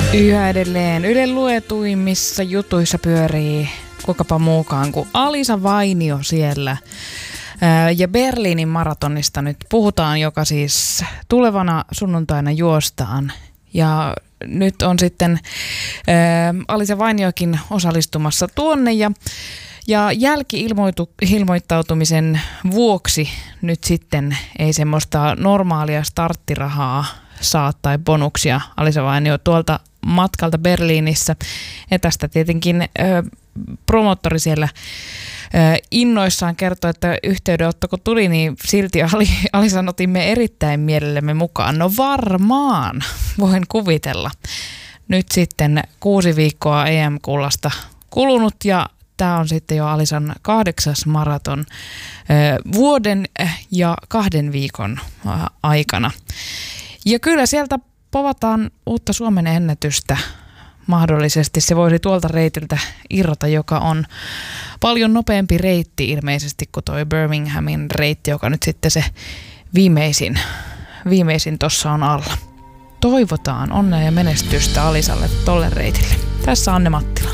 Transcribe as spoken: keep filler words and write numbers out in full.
Yhä edelleen Ylen luetuimmissa jutuissa pyörii kuinkapa muukaan kuin Alisa Vainio siellä. Ja Berliinin maratonista nyt puhutaan, joka siis tulevana sunnuntaina juostaan. Ja nyt on sitten ää, Alisa Vainiokin osallistumassa tuonne ja, ja jälki-ilmoittautumisen vuoksi nyt sitten ei semmoista normaalia starttirahaa saa tai bonuksia Alisa Vainio tuolta matkalta Berliinissä. Ja tästä tietenkin ö, promottori siellä ö, innoissaan kertoi, että yhteydenotto kun tuli, niin silti Ali, Alisan otimme erittäin mielellämme mukaan. No varmaan, voin kuvitella. Nyt sitten kuusi viikkoa E M-kullasta kulunut ja tämä on sitten jo Alisan kahdeksas maraton ö, vuoden ja kahden viikon ö, aikana. Ja kyllä sieltä povataan uutta Suomen ennätystä mahdollisesti. Se voisi tuolta reitiltä irrota, joka on paljon nopeampi reitti ilmeisesti kuin toi Birminghamin reitti, joka nyt sitten se viimeisin, viimeisin tossa on alla. Toivotaan onnea ja menestystä Alisalle tolle reitille. Tässä Anne Matti.